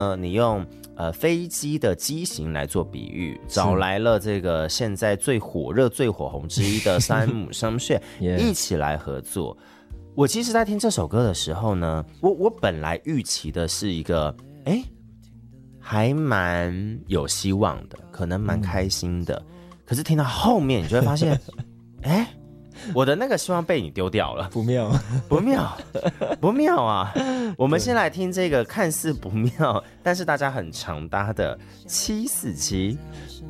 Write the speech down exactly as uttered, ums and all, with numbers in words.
呃，你用呃飞机的机型来做比喻，找来了这个现在最火热、最火红之一的山姆商炫一起来合作。我其实在听这首歌的时候呢，我我本来预期的是一个，哎，还蛮有希望的，可能蛮开心的。嗯、可是听到后面，你就会发现，哎。我的那个希望被你丢掉了， 不妙， 不妙，不妙啊！我们先来听这个看似不妙，但是大家很常搭的七四七。